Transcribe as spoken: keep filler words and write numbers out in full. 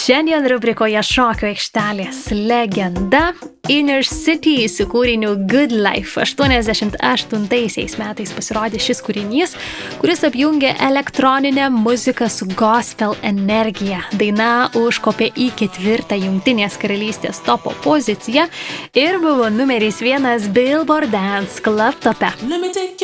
Šiandien rubrikoje šokio aikštelės legenda Inner City su kūriniu Good Life. aštuoniasdešimt aštuntaisiais metais pasirodė šis kūrinys, kuris apjungė elektroninę muziką su gospel energija. Daina užkopė į ketvirtą Jungtinės karalystės topo poziciją ir buvo numeris vienas Billboard Dance Club tope.